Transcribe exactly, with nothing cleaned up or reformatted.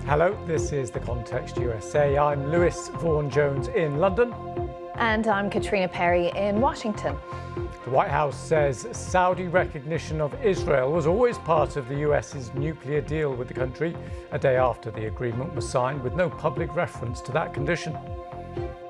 Hello, this is The Context U S A. I'm Lewis Vaughan-Jones in London. And I'm Katrina Perry in Washington. The White House says Saudi recognition of Israel was always part of the U S's nuclear deal with the country, a day after the agreement was signed with no public reference to that condition.